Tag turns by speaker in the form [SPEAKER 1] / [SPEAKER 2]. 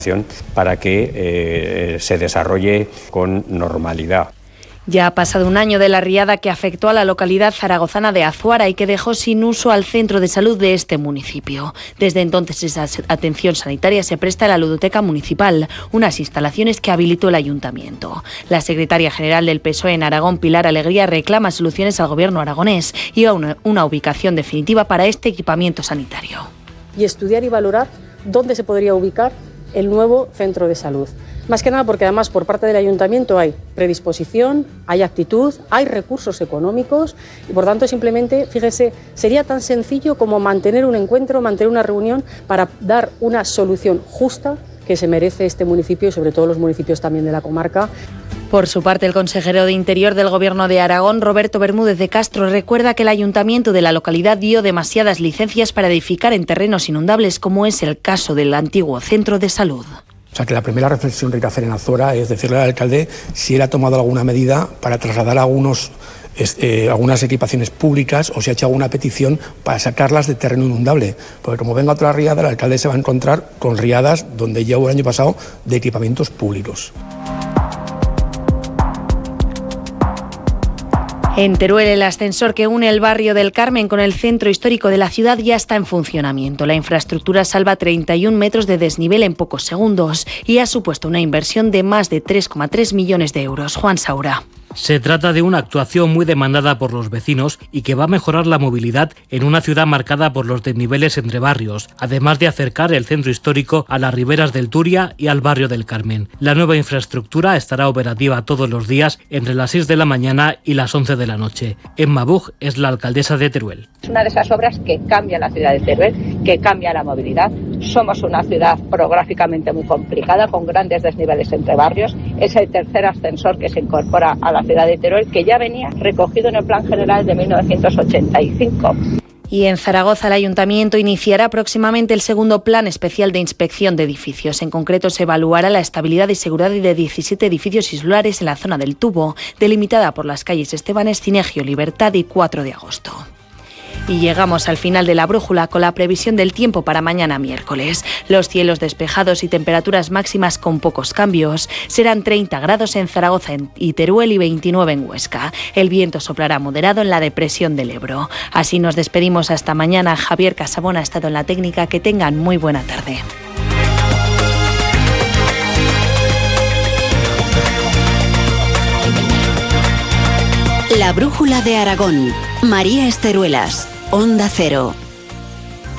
[SPEAKER 1] para que se desarrolle con normalidad.
[SPEAKER 2] Ya ha pasado un año de la riada que afectó a la localidad zaragozana de Azuara y que dejó sin uso al centro de salud de este municipio. Desde entonces esa atención sanitaria se presta en la ludoteca municipal, unas instalaciones que habilitó el ayuntamiento. La secretaria general del PSOE en Aragón, Pilar Alegría, reclama soluciones al gobierno aragonés y una ubicación definitiva para este equipamiento sanitario.
[SPEAKER 3] Y estudiar y valorar dónde se podría ubicar el nuevo centro de salud. Más que nada porque además por parte del ayuntamiento hay predisposición, hay actitud, hay recursos económicos y por tanto simplemente, fíjese, sería tan sencillo como mantener un encuentro, mantener una reunión para dar una solución justa que se merece este municipio y sobre todo los municipios también de la comarca.
[SPEAKER 2] Por su parte, el consejero de Interior del Gobierno de Aragón, Roberto Bermúdez de Castro, recuerda que el ayuntamiento de la localidad dio demasiadas licencias para edificar en terrenos inundables, como es el caso del antiguo centro de salud.
[SPEAKER 4] O sea, que la primera reflexión que hay que hacer en Azuara es decirle al alcalde si él ha tomado alguna medida para trasladar algunas equipaciones públicas o si ha hecho alguna petición para sacarlas de terreno inundable. Porque como venga otra riada, el alcalde se va a encontrar con riadas donde ya hubo el año pasado de equipamientos públicos.
[SPEAKER 2] En Teruel, el ascensor que une el barrio del Carmen con el centro histórico de la ciudad ya está en funcionamiento. La infraestructura salva 31 metros de desnivel en pocos segundos y ha supuesto una inversión de más de 3,3 millones de euros. Juan Saura.
[SPEAKER 5] Se trata de una actuación muy demandada por los vecinos y que va a mejorar la movilidad en una ciudad marcada por los desniveles entre barrios, además de acercar el centro histórico a las riberas del Turia y al barrio del Carmen. La nueva infraestructura estará operativa todos los días entre las 6 de la mañana y las 11 de la noche. Emma Bug es la alcaldesa de Teruel.
[SPEAKER 6] Es una de esas obras que cambia la ciudad de Teruel, que cambia la movilidad. Somos una ciudad orográficamente muy complicada, con grandes desniveles entre barrios. Es el tercer ascensor que se incorpora a la ciudad de Teruel, que ya venía recogido en el Plan General de 1985.
[SPEAKER 2] Y en Zaragoza, el Ayuntamiento iniciará próximamente el segundo Plan Especial de Inspección de Edificios. En concreto, se evaluará la estabilidad y seguridad de 17 edificios insulares en la zona del Tubo, delimitada por las calles Estebanes, Cinegio, Libertad y 4 de agosto. Y llegamos al final de la brújula con la previsión del tiempo para mañana miércoles. Los cielos despejados y temperaturas máximas con pocos cambios. Serán 30 grados en Zaragoza y Teruel y 29 en Huesca. El viento soplará moderado en la depresión del Ebro. Así nos despedimos hasta mañana. Javier Casabona ha estado en la técnica. Que tengan muy buena tarde.
[SPEAKER 7] La brújula de Aragón. María Esteruelas, Onda Cero.